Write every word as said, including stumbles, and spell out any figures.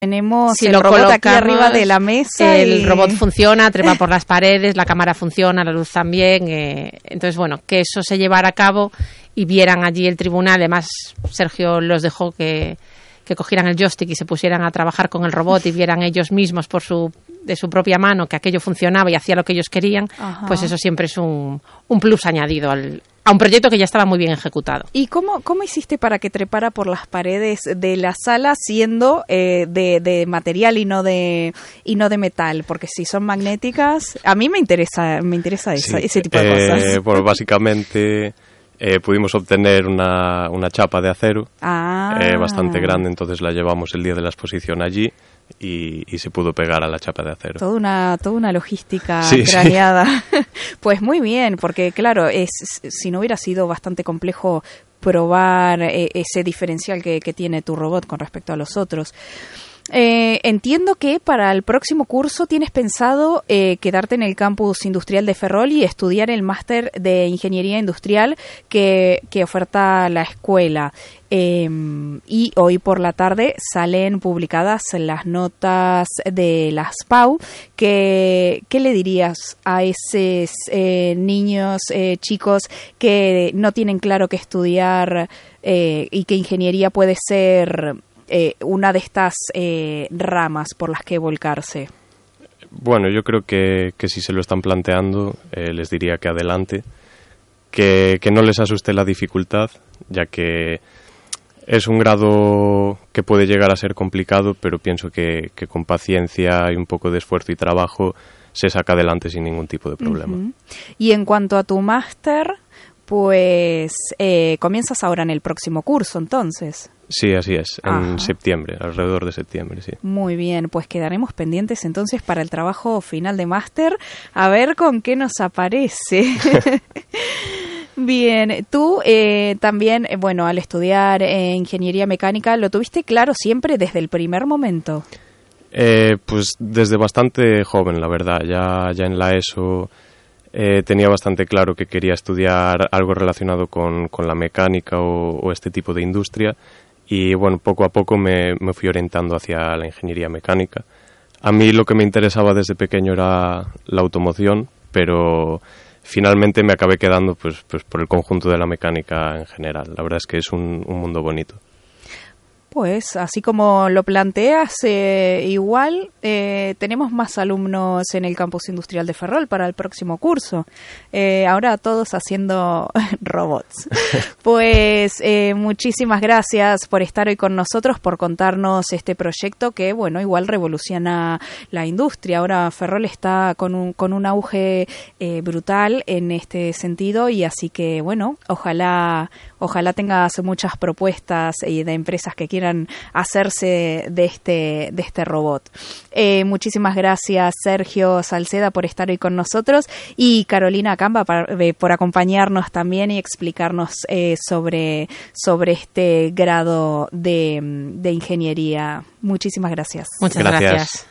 Tenemos si el lo robot aquí arriba de la mesa. El y... robot funciona, trepa por las paredes, la cámara funciona, la luz también. Eh, entonces, bueno, que eso se llevara a cabo y vieran allí el tribunal. Además, Sergio los dejó que, que cogieran el joystick y se pusieran a trabajar con el robot y vieran ellos mismos por su de su propia mano que aquello funcionaba y hacía lo que ellos querían. Ajá. Pues eso siempre es un, un plus añadido al, a un proyecto que ya estaba muy bien ejecutado. ¿Y cómo, cómo hiciste para que trepara por las paredes de la sala siendo eh, de, de material y no de y no de metal? Porque si son magnéticas, a mí me interesa me interesa sí, esa, ese tipo de eh, cosas. Bueno, básicamente eh, pudimos obtener una, una chapa de acero ah. eh, bastante grande, entonces la llevamos el día de la exposición allí. Y, y se pudo pegar a la chapa de acero. Toda una, toda una logística sí, craneada. Sí. Pues muy bien, porque claro, es, si no hubiera sido bastante complejo probar eh, ese diferencial que, que tiene tu robot con respecto a los otros. Eh, entiendo que para el próximo curso tienes pensado eh, quedarte en el campus industrial de Ferrol y estudiar el máster de ingeniería industrial que, que oferta la escuela. Eh, y hoy por la tarde salen publicadas las notas de las P A U. ¿Qué, qué le dirías a esos eh, niños, eh, chicos que no tienen claro qué estudiar eh, y que ingeniería puede ser eh, una de estas eh, ramas por las que volcarse? Bueno, yo creo que, que si se lo están planteando, eh, les diría que adelante, que, que no les asuste la dificultad, ya que es un grado que puede llegar a ser complicado, pero pienso que, que con paciencia y un poco de esfuerzo y trabajo se saca adelante sin ningún tipo de problema. Uh-huh. Y en cuanto a tu máster, pues eh, comienzas ahora en el próximo curso, entonces. Sí, así es, en Ajá. septiembre, alrededor de septiembre, sí. Muy bien, pues quedaremos pendientes entonces para el trabajo final de máster, a ver con qué nos aparece. Bien, tú eh, también, bueno, al estudiar eh, ingeniería mecánica, ¿lo tuviste claro siempre desde el primer momento? Eh, pues desde bastante joven, la verdad. Ya, ya en la ESO eh, tenía bastante claro que quería estudiar algo relacionado con, con la mecánica o, o este tipo de industria. Y bueno, poco a poco me, me fui orientando hacia la ingeniería mecánica. A mí lo que me interesaba desde pequeño era la automoción, pero finalmente me acabé quedando pues, pues por el conjunto de la mecánica en general. La verdad es que es un, un mundo bonito. Pues así como lo planteas, eh, igual eh, tenemos más alumnos en el campus industrial de Ferrol para el próximo curso. Eh, ahora todos haciendo robots. Pues eh, muchísimas gracias por estar hoy con nosotros, por contarnos este proyecto que, bueno, igual revoluciona la industria. Ahora Ferrol está con un, con un auge eh, brutal en este sentido y así que, bueno, ojalá, ojalá tengas muchas propuestas y de empresas que quieran hacerse de este de este robot. Eh, muchísimas gracias Sergio Salceda por estar hoy con nosotros y Carolina Camba para, eh, por acompañarnos también y explicarnos eh, sobre, sobre este grado de, de ingeniería. Muchísimas gracias. Muchas gracias. gracias.